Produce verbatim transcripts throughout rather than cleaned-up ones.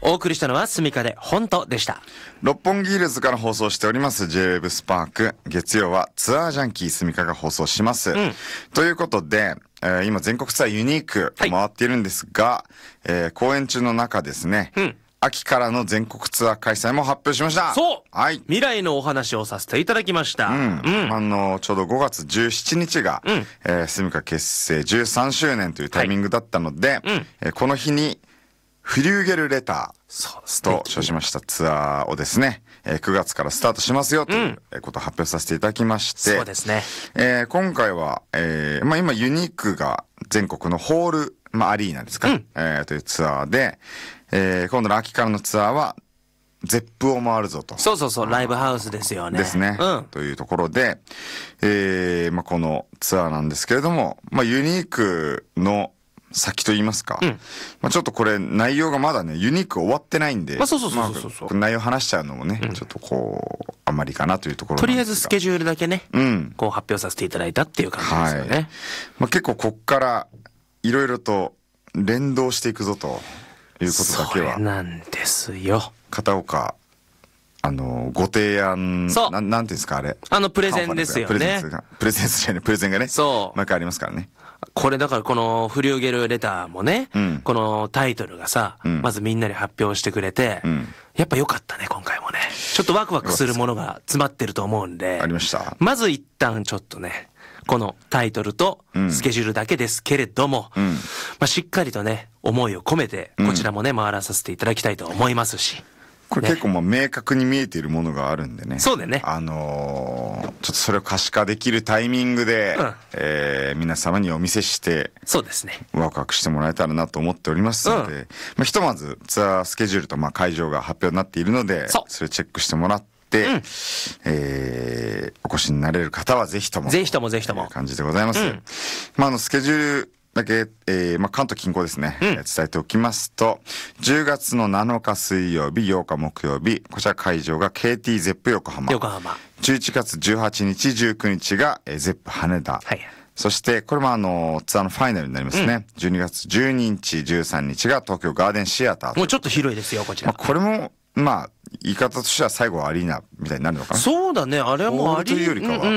お送りしたのはスミカで本当でした。 六本木ヒルズから放送しております ジェイウェーブ スパーク、月曜はツアージャンキースミカが放送します、うん、ということで、えー、今全国ツアーユニーク回っているんですが、はい、えー、公演中の中ですね、うん、秋からの全国ツアー開催も発表しました。 そう、 はい、 未来のお話をさせていただきました、 うんうん、あのちょうどごがつじゅうしちにちが、うん、えー、スミカ結成じゅうさんしゅうねんというタイミングだったので、はい、うん、えー、この日にフリューゲルレターと称しましたツアーをですね、えー、くがつからスタートしますよということを発表させていただきまして、 うん、そうですね、 えー、今回は、えーまあ、今ユニークが全国のホール、まあ、アリーナですか、うん、えー、というツアーで、えー、今度の秋からのツアーはゼップを回るぞと。 そうそうそう、ライブハウスですよね。 ですね。うん、というところで、えーまあ、このツアーなんですけれども、まあ、ユニークの先と言いますか、うん、まあ、ちょっとこれ内容がまだねユニーク終わってないんで、 まあ、そうそうそうそうそう、 まあ、内容話しちゃうのもね、うん、ちょっとこうあんまりかなというところなんですが、 とりあえずスケジュールだけね、うん、こう発表させていただいたっていう感じですよね、はい、 まあ、結構こっからいろいろと連動していくぞということだけは、 それなんですよ。 片岡あのご提案、 そうな、なんていうんですかあれ、 あのプレゼンですよね。 プレゼンがプレゼンじゃない、プレゼンがね、そう毎回ありますからね。 これだからこのフリューゲルレターもね、うん、このタイトルがさ、うん、まずみんなに発表してくれて、うん、やっぱ良かったね今回もね。ちょっとワクワクするものが詰まってると思うんで、 ありました。 まず一旦ちょっとねこのタイトルとスケジュールだけですけれども、うん、まあ、しっかりとね思いを込めてこちらもね回らさせていただきたいと思いますし、 これ結構まあ明確に見えているものがあるんでね。 そうだよね。 あのー、ちょっとそれを可視化できるタイミングで、うん、えー、皆様にお見せして、 そうですね。 ワクワクしてもらえたらなと思っておりますので、うん、まあ、ひとまずツアースケジュールとまあ会場が発表になっているので、そ, それチェックしてもらって、うん、えー、お越しになれる方はぜひとも。 ぜひともぜひとも。 感じでございます。うん、まあ、あのスケジュールだけ、えーまあ、関東近郊ですね、うん、伝えておきますと、じゅうがつのなのか水曜日、ようか木曜日、こちら会場が ケーティー ゼップ横浜。 横浜。 じゅういちがつじゅうはちにち、じゅうくにちが、えー、ゼップ羽田。はい。そして、これもあの、ツアーのファイナルになりますね。うん、じゅうにがつじゅうににち、じゅうさんにちが東京ガーデンシアター。 もうちょっと広いですよ、こちら。 まあ、これも、まあ、言い方としては最後はアリーナみたいになるのかな。 そうだね、あれはもうアリーナ。というよりかは、うん、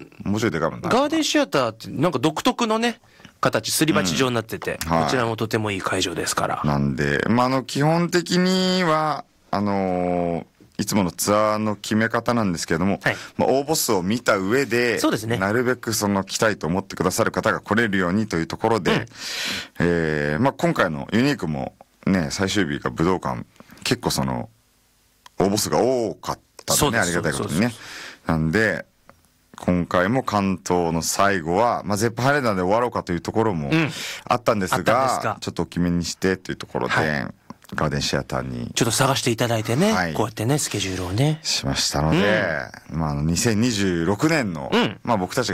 もうちょいでかいもんな。 ガーデンシアターってなんか独特のね、形、すり鉢状になってて、うん、こちらもとてもいい会場ですから。 なんで、まあ、あの、基本的には、あのー、いつものツアーの決め方なんですけれども、はい、まあ、応募数を見た上で、そうですね、なるべくその来たいと思ってくださる方が来れるようにというところで、うん、えー、まあ、今回のユニークもね、最終日が武道館、結構その、応募数が多かったのでね、ありがたいことにね。なんで、今回も関東の最後は、まあ、ゼップ羽田で終わろうかというところもあったんですが、うん、ちょっと大きめにしてというところで、はい、ガーデンシアターにちょっと探していただいてね、はい、こうやってねスケジュールをねしましたので、うん、まあ、あのにせんにじゅうろくねんの、うん、まあ、僕たちが